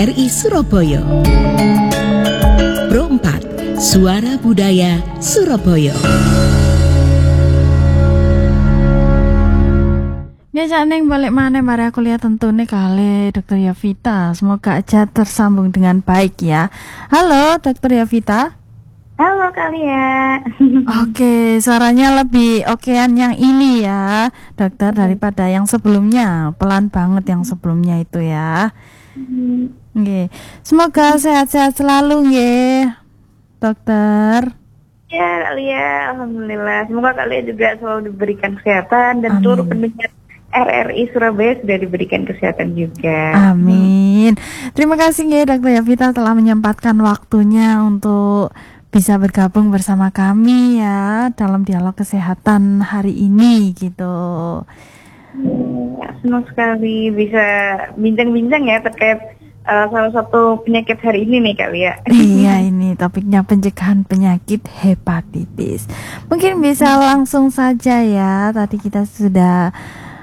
RRI Surabaya. Pro 4, Suara Budaya Surabaya. Biasa neng balik mana mari aku lihat tentunya kali Dr. Yovita. Semoga aja tersambung dengan baik ya. Halo Dr. Yovita. Halo Kalia. Oke, suaranya lebih okean yang ini ya dokter daripada yang sebelumnya. Pelan banget yang sebelumnya itu ya. Oke. Semoga sehat-sehat selalu ya dokter. Ya Kalia, alhamdulillah. Semoga Kalia juga selalu diberikan kesehatan dan seluruh pendengar RRI Surabaya sudah diberikan kesehatan juga. Amin. Terima kasih ya Dr. Yovita telah menyempatkan waktunya untuk bisa bergabung bersama kami ya dalam dialog kesehatan hari ini gitu. Senang sekali bisa bincang-bincang ya terkait salah satu penyakit hari ini nih Kak Lia. Iya, ini topiknya pencegahan penyakit hepatitis. Mungkin bisa langsung saja ya. Tadi kita sudah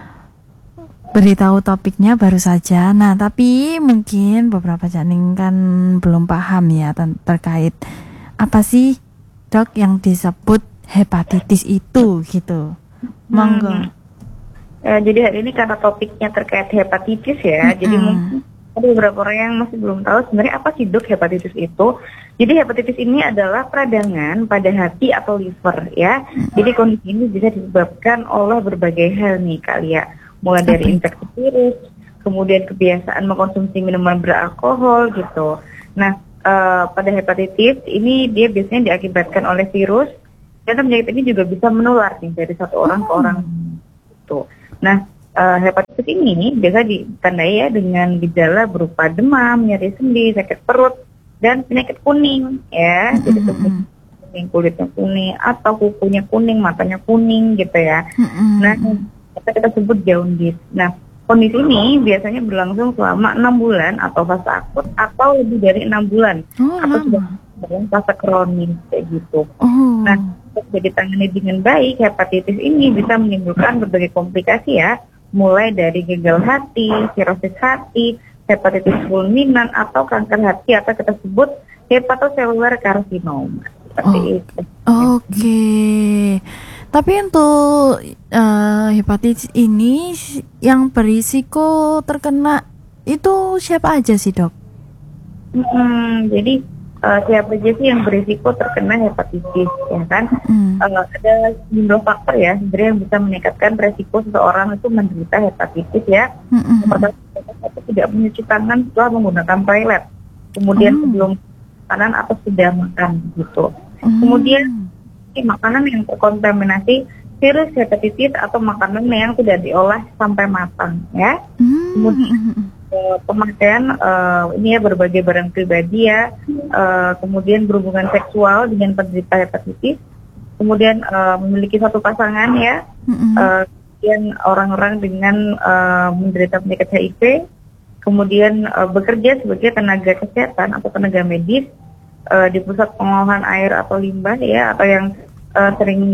beritahu topiknya baru saja. Nah, tapi mungkin beberapa janing kan belum paham ya terkait apa sih dok yang disebut hepatitis itu gitu. Monggo. Jadi hari ini karena topiknya terkait hepatitis ya, jadi mungkin ada beberapa orang yang masih belum tahu sebenarnya apa sih dok hepatitis itu. Jadi hepatitis ini adalah peradangan pada hati atau liver ya. Jadi kondisi ini bisa disebabkan oleh berbagai hal nih Kalia. Mulai dari infeksi virus, kemudian kebiasaan mengkonsumsi minuman beralkohol gitu. Nah, pada hepatitis ini dia biasanya diakibatkan oleh virus, dan penyakit ini juga bisa menular nih dari satu orang ke orang itu. Nah, hepatitis ini biasa ditandai ya dengan gejala berupa demam, nyeri sendi, sakit perut, dan penyakit kuning ya. Jadi kuning, kulitnya kuning, atau kukunya kuning, matanya kuning gitu ya. Nah, kita sebut jaundice. Nah, kondisi ini biasanya berlangsung selama 6 bulan atau fase akut atau lebih dari 6 bulan atau sudah dalam fase kronis kayak gitu. Nah, untuk ditangani dengan baik, hepatitis ini bisa menimbulkan berbagai komplikasi ya, mulai dari gagal hati, sirosis hati, hepatitis fulminan atau kanker hati atau kita sebut hepatocellular carcinoma. Seperti itu. Oke. Tapi untuk hepatitis ini yang berisiko terkena itu siapa aja sih dok? Jadi siapa aja sih yang berisiko terkena hepatitis ya kan? Ada sejumlah faktor ya sebenarnya yang bisa meningkatkan resiko seseorang itu menderita hepatitis ya. Pertama, tidak mencuci tangan setelah menggunakan toilet, kemudian sebelum makanan atau sudah makan gitu. Kemudian makanan yang terkontaminasi virus hepatitis atau makanan yang tidak diolah sampai matang ya. Kemudian pemakaian ini ya berbagai barang pribadi ya, kemudian berhubungan seksual dengan penderita hepatitis, kemudian memiliki satu pasangan ya, kemudian orang-orang dengan menderita penyakit HIV, kemudian bekerja sebagai tenaga kesehatan atau tenaga medis di pusat pengolahan air atau limbah ya, atau yang sering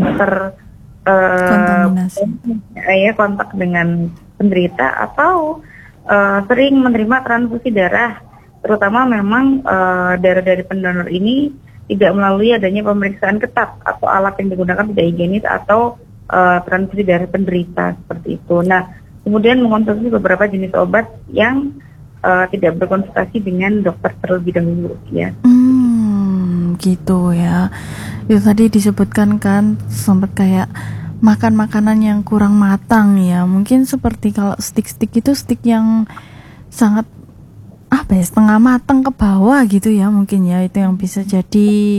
kontak dengan penderita atau sering menerima transfusi darah, terutama memang darah dari pendonor ini tidak melalui adanya pemeriksaan ketat atau alat yang digunakan tidak higienis atau transfusi darah penderita seperti itu. Nah, kemudian mengkonsumsi beberapa jenis obat yang tidak berkonsultasi dengan dokter terlebih dahulu ya. Gitu ya. Itu tadi disebutkan kan sempat kayak makan makanan yang kurang matang ya. Mungkin seperti kalau stik itu stik yang sangat setengah matang ke bawah gitu ya, mungkin ya itu yang bisa jadi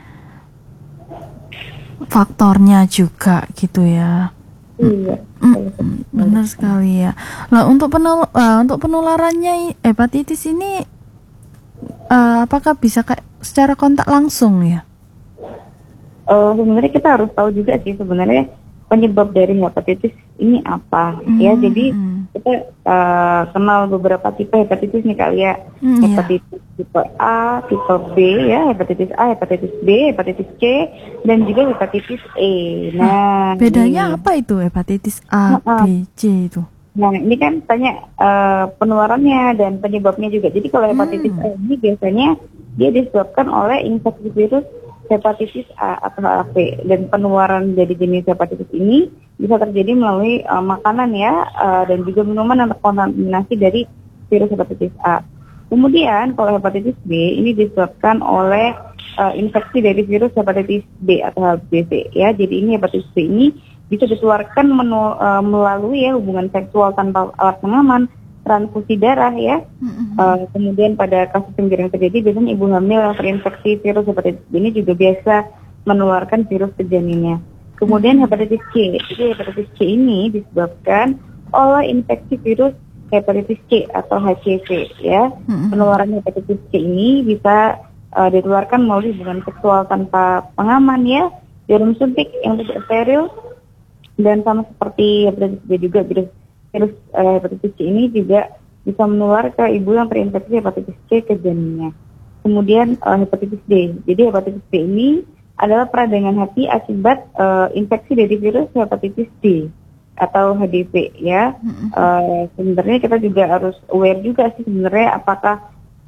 faktornya juga gitu ya. Iya. Benar sekali ya. Nah, untuk penularannya hepatitis ini apakah bisa secara kontak langsung ya? Sebenarnya kita harus tahu juga sih sebenarnya penyebab dari hepatitis ini apa ya. Jadi kita kenal beberapa tipe hepatitis nih Kak Lia. Hepatitis tipe A, tipe B ya, hepatitis A, hepatitis B, hepatitis C, dan juga hepatitis E. Nah, bedanya apa itu hepatitis A, B, C itu? Nah, ini kan tanya penularannya dan penyebabnya juga. Jadi kalau hepatitis A ini biasanya dia disebabkan oleh infeksi virus hepatitis A atau HAV, dan penularan dari jenis hepatitis ini bisa terjadi melalui makanan ya, dan juga minuman yang terkontaminasi dari virus hepatitis A. Kemudian kalau hepatitis B ini disebabkan oleh infeksi dari virus hepatitis B atau HBV ya. Jadi ini hepatitis B ini bisa ditularkan melalui ya hubungan seksual tanpa alat pengaman, transfusi darah ya. Kemudian pada kasus yang jarang terjadi, biasanya ibu hamil yang terinfeksi virus hepatitis B ini juga biasa menularkan virus ke janinnya. Kemudian hepatitis C, jadi hepatitis C ini disebabkan oleh infeksi virus hepatitis C atau HCV ya. Penularan hepatitis C ini bisa ditularkan melalui hubungan seksual tanpa pengaman ya, jarum suntik yang tidak steril, dan sama seperti hepatitis B juga virus hepatitis C ini juga bisa menular ke ibu yang terinfeksi hepatitis C ke janinnya. Kemudian hepatitis D. Jadi hepatitis D ini adalah peradangan hati akibat infeksi dari virus hepatitis D atau HDV ya. Sebenarnya kita juga harus aware juga sih sebenarnya apakah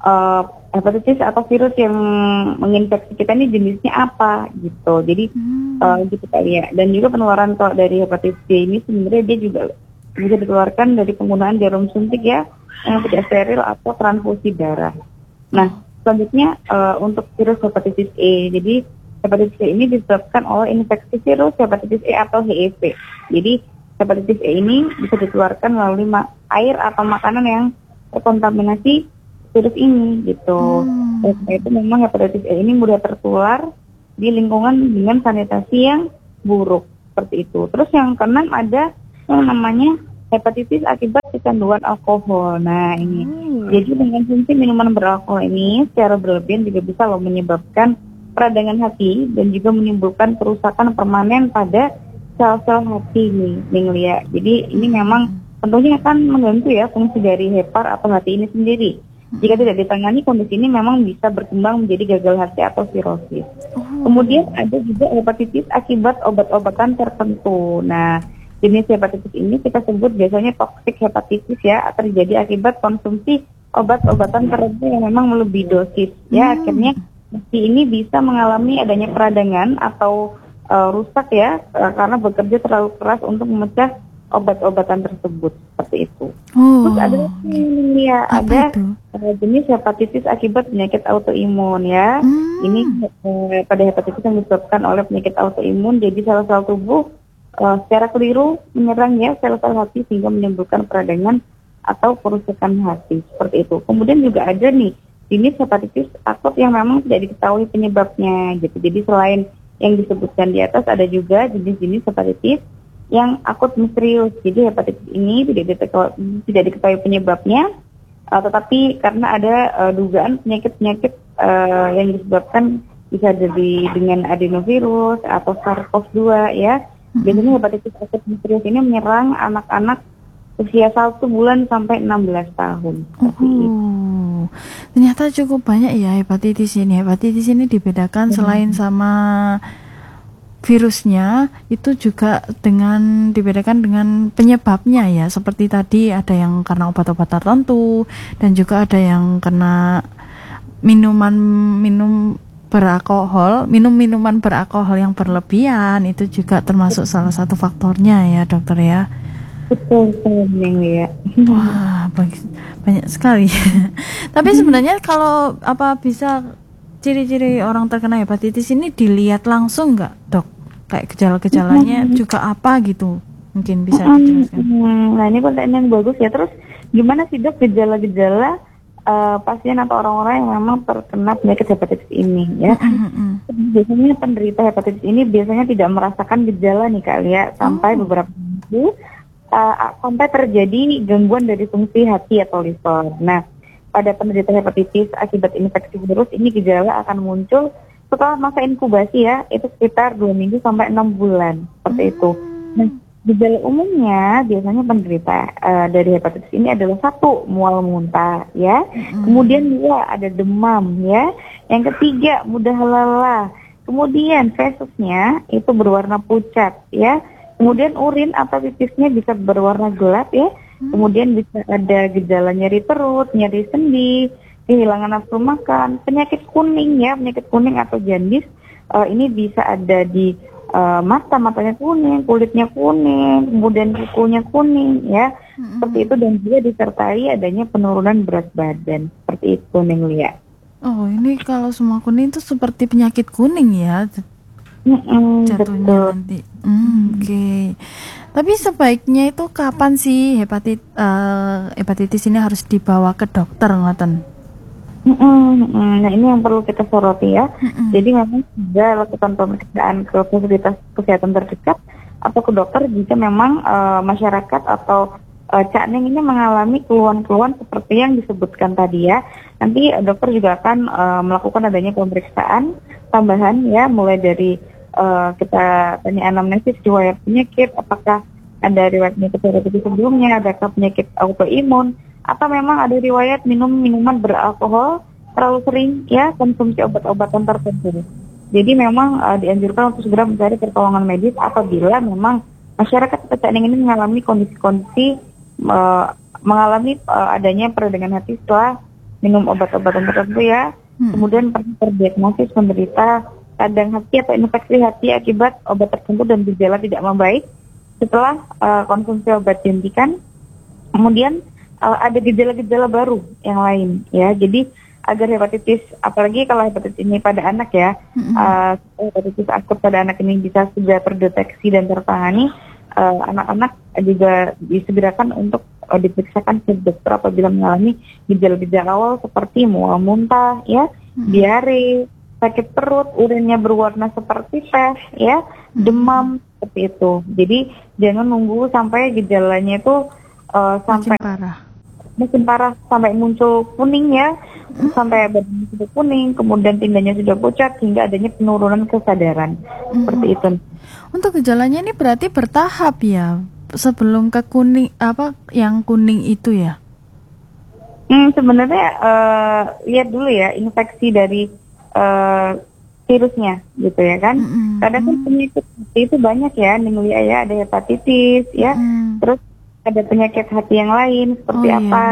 hepatitis atau virus yang menginfeksi kita ini jenisnya apa gitu. Jadi gitu kali ya. Dan juga penularan kalau dari hepatitis D ini sebenarnya dia juga bisa dikeluarkan dari penggunaan jarum suntik ya yang tidak steril atau transfusi darah. Nah, selanjutnya untuk virus hepatitis E. Jadi hepatitis E ini disebabkan oleh infeksi virus hepatitis E atau HIV. Jadi hepatitis E ini bisa dikeluarkan melalui air atau makanan yang terkontaminasi virus ini gitu. Karena itu memang hepatitis E ini mudah tertular di lingkungan dengan sanitasi yang buruk seperti itu. Terus yang keenam ada yang namanya hepatitis akibat kecanduan alkohol. Nah ini, jadi dengan konsumsi minuman beralkohol ini secara berlebihan juga bisa loh menyebabkan peradangan hati dan juga menimbulkan kerusakan permanen pada sel-sel hati nih, Jadi ini memang tentunya akan mengganggu ya fungsi dari hepar atau hati ini sendiri. Jika tidak ditangani, kondisi ini memang bisa berkembang menjadi gagal hati atau sirosis. Kemudian ada juga hepatitis akibat obat-obatan tertentu. Nah, jenis hepatitis ini kita sebut biasanya toxic hepatitis ya, terjadi akibat konsumsi obat-obatan tertentu yang memang melebihi dosis. Ya, akhirnya hati ini bisa mengalami adanya peradangan atau rusak ya, karena bekerja terlalu keras untuk memecah obat-obatan tersebut seperti itu. Terus ada ya, ada jenis hepatitis akibat penyakit autoimun ya. Ini pada hepatitis yang disebabkan oleh penyakit autoimun, jadi sel-sel tubuh secara keliru menyerang ya sel-sel hati sehingga menimbulkan peradangan atau kerusakan hati seperti itu. Kemudian juga ada nih jenis hepatitis akut yang memang tidak diketahui penyebabnya gitu. Jadi selain yang disebutkan di atas ada juga jenis-jenis hepatitis yang akut misterius. Jadi hepatitis ini tidak diketahui penyebabnya, tetapi karena ada dugaan penyakit-penyakit yang disebabkan bisa dengan adenovirus atau SARS-CoV-2 ya. Biasanya hepatitis akut misterius ini menyerang anak-anak usia 1 bulan sampai 16 tahun. Ternyata cukup banyak ya hepatitis ini. Hepatitis ini dibedakan selain sama virusnya, itu juga dibedakan dengan penyebabnya ya. Seperti tadi ada yang karena obat-obat tertentu, dan juga ada yang kena minuman beralkohol yang berlebihan. Itu juga termasuk salah satu faktornya ya dokter ya. Betul ya. Wah, banyak sekali. Tapi sebenarnya kalau bisa ciri-ciri orang terkena hepatitis ini dilihat langsung nggak dok? Kayak gejala-gejalanya juga apa gitu? Mungkin bisa dijelaskan. Nah ini pertanyaan yang bagus ya. Terus gimana sih dok gejala-gejala pasien atau orang-orang yang memang terkena penyakit hepatitis ini ya? Biasanya penderita hepatitis ini biasanya tidak merasakan gejala nih kali ya sampai beberapa minggu sampai terjadi gangguan dari fungsi hati atau liver. Nah, pada penderita hepatitis akibat infeksi virus ini gejala akan muncul setelah masa inkubasi ya, itu sekitar 2 minggu sampai 6 bulan seperti itu. Nah, gejala umumnya biasanya penderita dari hepatitis ini adalah 1, mual muntah ya. Kemudian 2, ada demam ya. Yang ketiga, mudah lelah. Kemudian fesesnya itu berwarna pucat ya. Kemudian urin atau pipisnya bisa berwarna gelap ya. Kemudian bisa ada gejala nyeri perut, nyeri sendi, kehilangan nafsu makan, penyakit kuning ya, penyakit kuning atau jaundice. Ini bisa ada di matanya kuning, kulitnya kuning, kemudian kukunya kuning ya, seperti itu, dan juga disertai adanya penurunan berat badan, seperti itu Neng Lia. Oh, ini kalau semua kuning itu seperti penyakit kuning ya, jatuhnya Betul. nanti. Oke. Tapi sebaiknya itu kapan sih hepatitis ini harus dibawa ke dokter, ngoten? Nah, ini yang perlu kita soroti ya. Jadi memang juga lakukan pemeriksaan ke fasilitas kesehatan terdekat atau ke dokter jika memang masyarakat atau Cak Neng ini mengalami keluhan-keluhan seperti yang disebutkan tadi ya. Nanti dokter juga akan melakukan adanya pemeriksaan tambahan ya, mulai dari kita tanya anamnesis riwayat penyakit, apakah ada riwayat penyakit hepatitis sebelumnya, adakah penyakit autoimun, atau memang ada riwayat minum minuman beralkohol terlalu sering ya, konsumsi obat-obatan tertentu. Jadi memang dianjurkan untuk segera mencari pertolongan medis apabila memang masyarakat Cak Neng ini mengalami kondisi-kondisi mengalami adanya peradangan hati setelah minum obat-obatan tertentu ya. Kemudian pernah terdiagnosis menderita radang hati atau infeksi hati akibat obat tertentu dan gejala tidak membaik setelah konsumsi obat dihentikan. Kemudian ada gejala-gejala baru yang lain ya. Jadi agar hepatitis, apalagi kalau hepatitis ini pada anak ya, hepatitis akut pada anak ini bisa segera terdeteksi dan tertangani, anak-anak juga disegerakan untuk diperiksakan ke dokter apabila mengalami gejala-gejala awal seperti mual muntah ya, diare, sakit perut, urinnya berwarna seperti teh ya, demam, seperti itu. Jadi jangan nunggu sampai gejalanya itu sampai makin parah sampai muncul kuning ya, sampai badannya sudah kuning, kemudian tindanya sudah pucat hingga adanya penurunan kesadaran, seperti itu. Untuk gejalanya ini berarti bertahap ya, sebelum ke kuning, apa yang kuning itu ya? Sebenarnya lihat dulu ya infeksi dari virusnya gitu ya kan. Kadang kan penyakit itu banyak ya, Ninglia ya, ada hepatitis ya, terus ada penyakit hati yang lain seperti apa.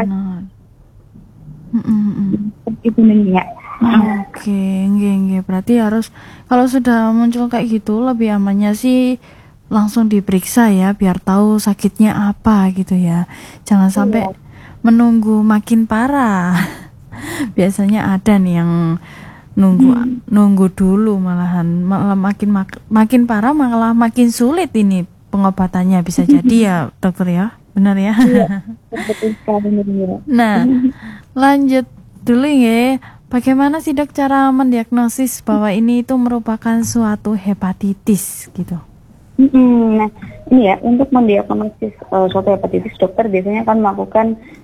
Itu Ninglia. Oke, nggih. Berarti harus kalau sudah muncul kayak gitu lebih amannya sih langsung diperiksa ya, biar tahu sakitnya apa gitu ya. Jangan sampai menunggu makin parah. Biasanya ada nih yang nunggu dulu malah makin parah, malah makin sulit ini pengobatannya, bisa jadi ya dokter ya, benar ya. Betul sekali. Nah, lanjut dulu ya. Bagaimana sih dok cara mendiagnosis bahwa ini itu merupakan suatu hepatitis gitu? Nah, ini ya, untuk mendiagnosis suatu hepatitis, dokter biasanya akan melakukan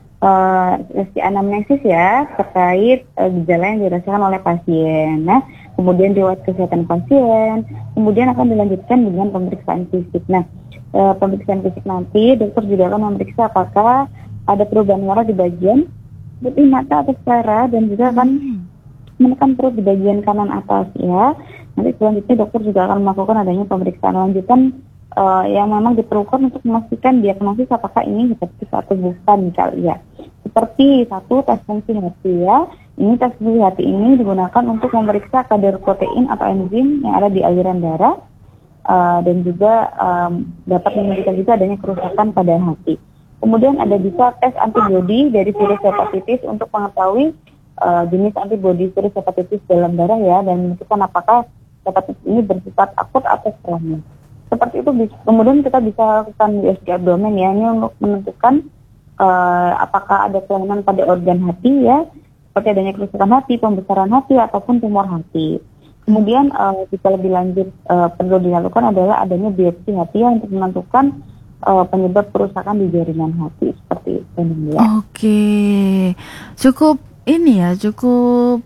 tes anamnesis ya, terkait gejala yang dirasakan oleh pasien. Nah, kemudian riwayat kesehatan pasien, kemudian akan dilanjutkan dengan pemeriksaan fisik. Nah, pemeriksaan fisik nanti dokter juga akan memeriksa apakah ada perubahan warna di bagian putih mata atau sclera, dan juga akan menekan perut di bagian kanan atas ya. Nanti selanjutnya dokter juga akan melakukan adanya pemeriksaan lanjutan yang memang diperlukan untuk memastikan diagnosis apakah ini hepatitis atau bukan kali ya. Seperti satu, tes fungsi hati ya. Ini tes fungsi hati ini digunakan untuk memeriksa kadar protein atau enzim yang ada di aliran darah, dan juga dapat menunjukkan juga adanya kerusakan pada hati. Kemudian ada bisa tes antibodi dari virus hepatitis untuk mengetahui jenis antibodi virus hepatitis dalam darah ya, dan menentukan apakah hepatitis ini bersifat akut atau kronis. Seperti itu. Kemudian kita bisa lakukan USG abdomen ya, ini untuk menentukan apakah ada kelainan pada organ hati ya, seperti adanya kerusakan hati, pembesaran hati, ataupun tumor hati. Kemudian jika lebih lanjut perlu dilakukan adalah adanya biopsi hati ya, untuk menentukan penyebab kerusakan di jaringan hati, seperti itu ya. Oke, cukup ini ya, cukup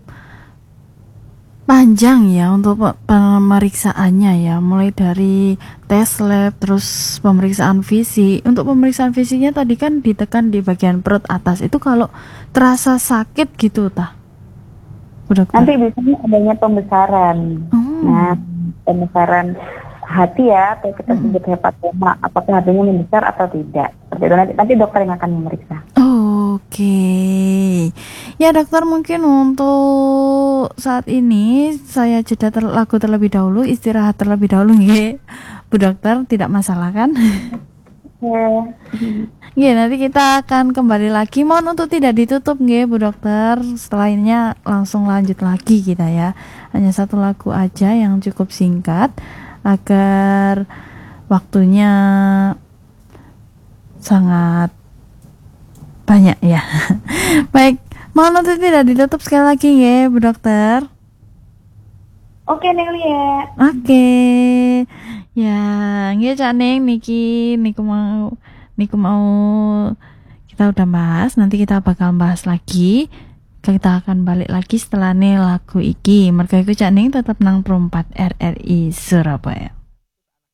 panjang ya untuk pemeriksaannya ya, mulai dari tes lab terus pemeriksaan fisik. Untuk pemeriksaan fisiknya tadi kan ditekan di bagian perut atas, itu kalau terasa sakit gitu tah? Nanti biasanya adanya pembesaran. Nah, pembesaran hati ya, atau kita sebut hepatoma, apakah hatinya membesar atau tidak, seperti itu. Nanti dokter yang akan memeriksa. Oke. Ya dokter, mungkin untuk saat ini saya jeda lagu terlebih dahulu, istirahat terlebih dahulu nggih. Bu dokter, tidak masalah kan? Ya. Nggih, nanti kita akan kembali lagi. Mohon untuk tidak ditutup nggih Bu dokter. Setelahnya langsung lanjut lagi kita ya. Hanya satu lagu aja yang cukup singkat agar waktunya sangat banyak ya. Baik, mohon untuk tidak ditutup sekali lagi ya Bu dokter. Oke Neng Lia. Oke. Ya, nggih Cak Ning niku mau kita udah bahas, nanti kita bakal bahas lagi. Kita akan balik lagi setelah nih lagu iki. Mergo iku Cak Ning tetep nang 4 RRI Surabaya.